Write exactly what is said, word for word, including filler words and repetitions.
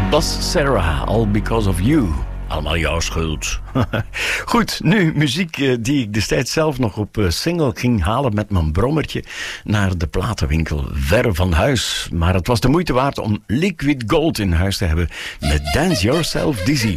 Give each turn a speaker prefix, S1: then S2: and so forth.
S1: Bas Sarah, All Because of You. Allemaal jouw schuld. Goed, nu muziek uh, die ik destijds zelf nog op uh, single ging halen met mijn brommertje naar de platenwinkel ver van huis. Maar het was de moeite waard om Liquid Gold in huis te hebben met Dance Yourself Dizzy.